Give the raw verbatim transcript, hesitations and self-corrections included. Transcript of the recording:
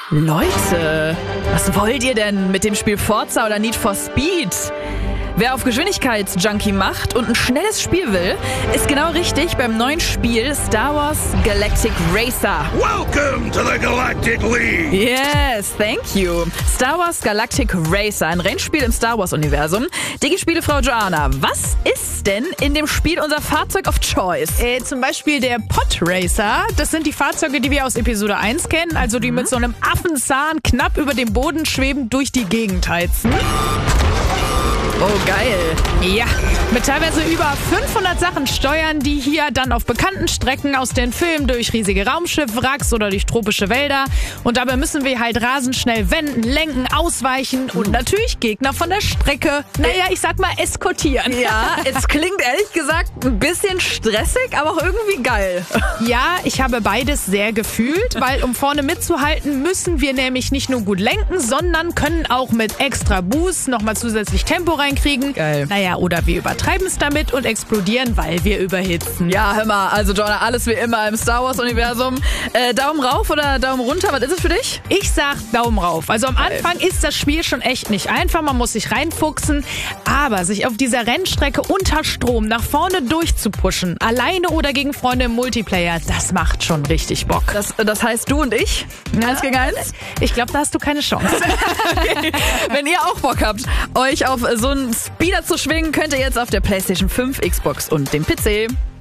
Leute, was wollt ihr denn mit dem Spiel Forza oder Need for Speed? Wer auf Geschwindigkeitsjunkie macht und ein schnelles Spiel will, ist genau richtig beim neuen Spiel Star Wars Galactic Racer. Welcome to the Galactic League! Yes, thank you. Star Wars Galactic Racer, ein Rennspiel im Star Wars-Universum. Digi-Spielefrau Joanna, was ist denn in dem Spiel unser Fahrzeug of Choice? Äh, zum Beispiel der Podracer. Das sind die Fahrzeuge, die wir aus Episode eins kennen, also die mhm. mit so einem Affenzahn knapp über dem Boden schwebend durch die Gegend heizen. Oh, geil. Ja, mit teilweise über fünfhundert Sachen steuern, die hier dann auf bekannten Strecken aus den Filmen durch riesige Raumschiffwracks oder durch tropische Wälder. Und dabei müssen wir halt rasend schnell wenden, lenken, ausweichen und natürlich Gegner von der Strecke, naja, ich sag mal, eskortieren. Ja, es klingt ehrlich gesagt ein bisschen stressig, aber auch irgendwie geil. Ja, ich habe beides sehr gefühlt, weil um vorne mitzuhalten, müssen wir nämlich nicht nur gut lenken, sondern können auch mit extra Boost nochmal zusätzlich Tempo rein kriegen. Geil. Naja, oder wir übertreiben es damit und explodieren, weil wir überhitzen. Ja, hör mal, also Joanna, alles wie immer im Star Wars-Universum. Äh, Daumen rauf oder Daumen runter, was ist es für dich? Ich sag Daumen rauf. Also am Geil. Anfang ist das Spiel schon echt nicht einfach, man muss sich reinfuchsen, aber sich auf dieser Rennstrecke unter Strom nach vorne durchzupushen, alleine oder gegen Freunde im Multiplayer, das macht schon richtig Bock. Das, das heißt du und ich? Eins gegen eins? Ich glaube, da hast du keine Chance. Okay. Wenn ihr auch Bock habt, euch auf so einen Speeder zu schwingen, könnt ihr jetzt auf der PlayStation fünf, Xbox und dem P C.